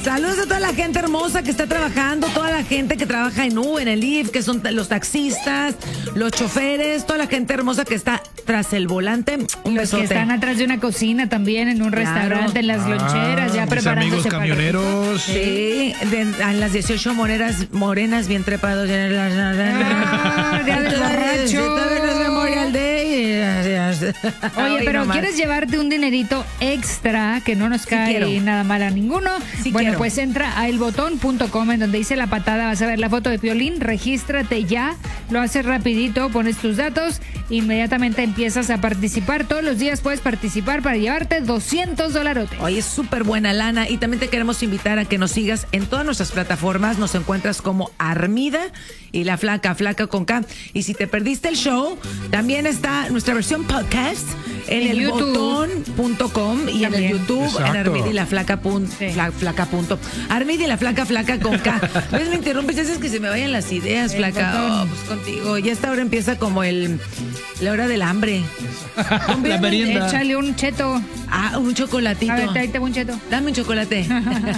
Saludos a toda la gente hermosa que está trabajando, toda la gente que trabaja en U, en el IF, que son los taxistas, los choferes, toda la gente hermosa que está tras el volante. Un Los besote. que están atrás de una cocina también, en un restaurante, en las loncheras, ya mis preparándose amigos para el- camioneros. Sí, en las 18 morenas bien trepados. Día del borracho. Memorial Day. Oye, Hoy pero nomás. ¿quieres llevarte un dinerito extra que no nos cae quiero. nada mal a ninguno? Sí Bueno, quiero. pues entra a elbotón.com, en donde dice La Patada, vas a ver la foto de Piolín, regístrate ya, lo haces rapidito, pones tus datos, inmediatamente empiezas a participar. Todos los días puedes participar para llevarte $200. Oye, es súper buena lana y también te queremos invitar a que nos sigas en todas nuestras plataformas. Nos encuentras como Armida y La Flaca, Flaca con K. Y si te perdiste el show, también está nuestra versión podcast en En elbotón.com y en el También. YouTube en Exacto. Armida y La Flaca. Sí. Flaca punto. Armida y La Flaca, Flaca con K. ¿Ves? Me interrumpes, haces que se me vayan las ideas, El Flaca. botón. Oh, pues contigo. Ya esta hora empieza como la hora del hambre. La merienda. Échale un cheto. Ah, un chocolatito. A ver, ahí te va un cheto. Dame un chocolate.